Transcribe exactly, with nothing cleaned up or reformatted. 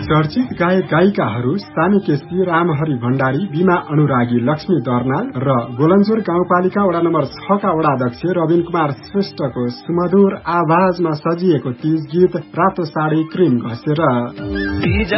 चर्चित गायक गायिकाहरू सानी केसी, रामहरि भण्डारी, बीमा अनुरागी, लक्ष्मी दर्नाल र गोलन्जोर गाउँपालिका वडा नम्बर छ का वडाध्यक्ष रविन कुमार श्रेष्ठको सुमधुर आवाजमा सजिएको तीज गीत रातो साडी क्रिम घसेर